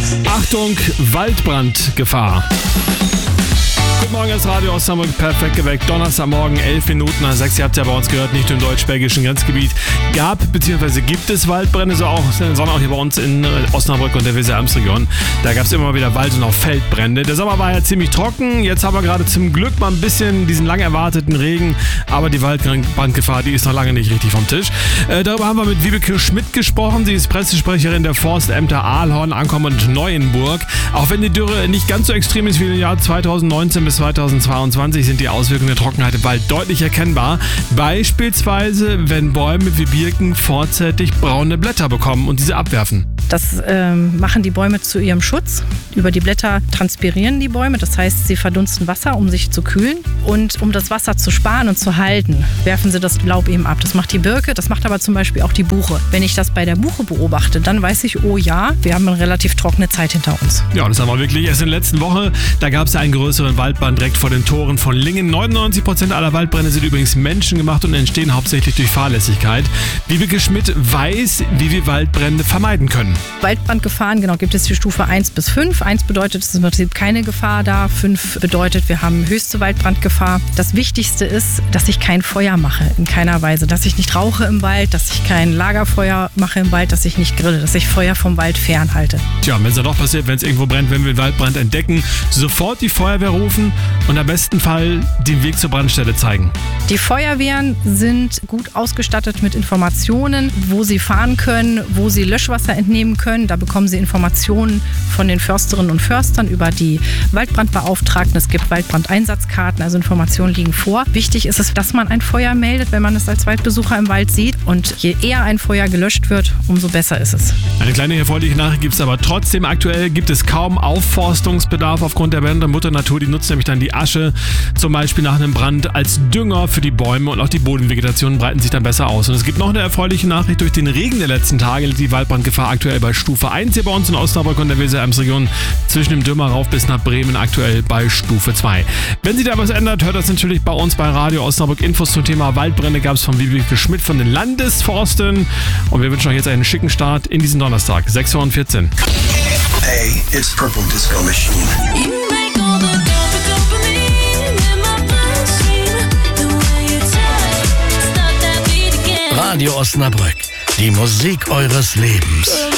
Achtung, Waldbrandgefahr. Guten Morgen, das Radio Osnabrück, perfekt geweckt. Donnerstagmorgen, 11 Minuten nach 6. Ihr habt ja bei uns gehört, nicht im deutsch-belgischen Grenzgebiet gab bzw. gibt es Waldbrände, sondern auch hier bei uns in Osnabrück und der Weser-Ems-Region. Da gab es immer mal wieder Wald- und auch Feldbrände. Der Sommer war ja ziemlich trocken. Jetzt haben wir gerade zum Glück mal ein bisschen diesen lang erwarteten Regen. Aber die Waldbrandgefahr, die ist noch lange nicht richtig vom Tisch. Darüber haben wir mit Vibeke Schmidt gesprochen. Sie ist Pressesprecherin der Forstämter Ahlhorn, Ankom und Neuenburg. Auch wenn die Dürre nicht ganz so extrem ist wie im Jahr 2019 bis 2022, sind die Auswirkungen der Trockenheit im Wald deutlich erkennbar. Beispielsweise, wenn Bäume wie Birken vorzeitig braune Blätter bekommen und diese abwerfen. Das machen die Bäume zu ihrem Schutz. Über die Blätter transpirieren die Bäume, das heißt, sie verdunsten Wasser, um sich zu kühlen. Und um das Wasser zu sparen und zu halten, werfen sie das Laub eben ab. Das macht die Birke, das macht aber zum Beispiel auch die Buche. Wenn ich das bei der Buche beobachte, dann weiß ich, oh ja, wir haben eine relativ trockene Zeit hinter uns. Ja, das haben wir wirklich. Erst in der letzten Woche, da gab es ja einen größeren Waldbrand direkt vor den Toren von Lingen. 99% aller Waldbrände sind übrigens menschengemacht und entstehen hauptsächlich durch Fahrlässigkeit. Vibeke Schmidt weiß, wie wir Waldbrände vermeiden können. Waldbrandgefahren, genau, gibt es die Stufe 1 bis 5. 1 bedeutet, es ist im Prinzip keine Gefahr da. 5 bedeutet, wir haben höchste Waldbrandgefahr. Das Wichtigste ist, dass ich kein Feuer mache, in keiner Weise. Dass ich nicht rauche im Wald, dass ich kein Lagerfeuer mache im Wald, dass ich nicht grille, dass ich Feuer vom Wald fernhalte. Tja, wenn es dann doch passiert, wenn es irgendwo brennt, wenn wir den Waldbrand entdecken, sofort die Feuerwehr rufen und am besten Fall den Weg zur Brandstelle zeigen. Die Feuerwehren sind gut ausgestattet mit Informationen, wo sie fahren können, wo sie Löschwasser entnehmen können. Da bekommen sie Informationen von den Försterinnen und Förstern über die Waldbrandbeauftragten. Es gibt Waldbrandeinsatzkarten, also Informationen liegen vor. Wichtig ist es, dass man ein Feuer meldet, wenn man es als Waldbesucher im Wald sieht. Und je eher ein Feuer gelöscht wird, umso besser ist es. Eine kleine erfreuliche Nachricht gibt es aber trotzdem. Aktuell gibt es kaum Aufforstungsbedarf aufgrund der Brände. Mutter Natur, die nutzt nämlich dann die Asche, zum Beispiel nach einem Brand, als Dünger für die Bäume und auch die Bodenvegetation breiten sich dann besser aus. Und es gibt noch eine erfreuliche Nachricht. Durch den Regen der letzten Tage liegt die Waldbrandgefahr aktuell bei Stufe 1 hier bei uns in Osnabrück und der Weser-Ems-Region, zwischen dem Dümmer rauf bis nach Bremen aktuell bei Stufe 2. Wenn sich da was ändert, hört das natürlich bei uns bei Radio Osnabrück. Infos zum Thema Waldbrände gab es von Vibeke Schmidt von den Landesforsten. Und wir wünschen euch jetzt einen schicken Start in diesen Donnerstag, 6:14 Uhr. Hey, it's Purple Disco Machine. Radio Osnabrück, die Musik eures Lebens.